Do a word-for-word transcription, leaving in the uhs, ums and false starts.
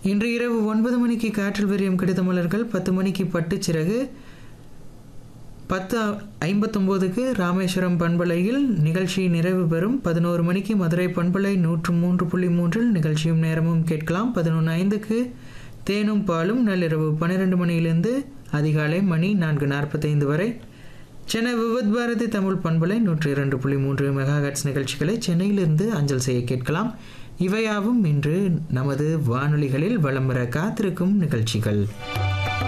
இன்று இரவு ஒன்பது மணிக்கு காற்றில் விரியும் கடிதமலர்கள், பத்து மணிக்கு பட்டுச்சிறகு, பத்து ஐம்பத்தொம்போதுக்கு ராமேஸ்வரம் பண்பலையில் நிகழ்ச்சி நிறைவு பெறும். பதினோரு மணிக்கு மதுரை பண்பலை நூற்று மூன்று புள்ளி மூன்றில் நிகழ்ச்சியும் நேரமும் கேட்கலாம். பதினொன்று ஐந்துக்கு தேனும் பாலும் நள்ளிரவு பன்னிரெண்டு மணியிலிருந்து அதிகாலை மணி நான்கு நாற்பத்தைந்து வரை சென்னை விவத் பாரதி தமிழ் பண்பலை நூற்றி இரண்டு புள்ளி மூன்று மெகாஹெட்ஸ் நிகழ்ச்சிகளை சென்னையிலிருந்து அஞ்சல் செய்ய கேட்கலாம். இவையாவும் இன்று நமது வானொலிகளில் வலம் வர காத்திருக்கும் நிகழ்ச்சிகள்.